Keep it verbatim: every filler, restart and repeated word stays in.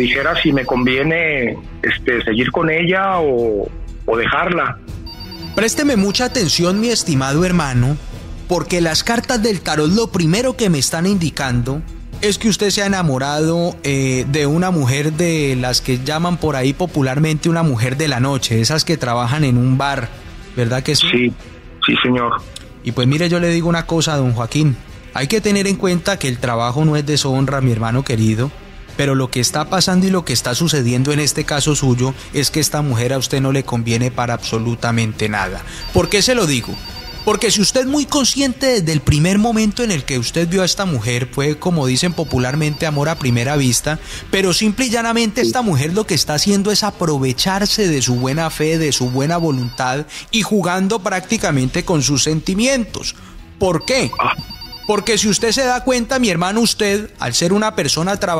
dijera si me conviene este, seguir con ella o, o dejarla. Présteme mucha atención, mi estimado hermano, porque las cartas del tarot lo primero que me están indicando es que usted se ha enamorado eh, de una mujer de las que llaman por ahí popularmente una mujer de la noche, esas que trabajan en un bar, ¿verdad que sí? Sí, sí, señor. Y pues mire, yo le digo una cosa, don Joaquín, hay que tener en cuenta que el trabajo no es deshonra, mi hermano querido, pero lo que está pasando y lo que está sucediendo en este caso suyo es que esta mujer a usted no le conviene para absolutamente nada. ¿Por qué se lo digo? Porque si usted es muy consciente desde el primer momento en el que usted vio a esta mujer, fue como dicen popularmente amor a primera vista, pero simple y llanamente esta mujer lo que está haciendo es aprovecharse de su buena fe, de su buena voluntad y jugando prácticamente con sus sentimientos. ¿Por qué? Porque si usted se da cuenta, mi hermano, usted, al ser una persona trabajadora,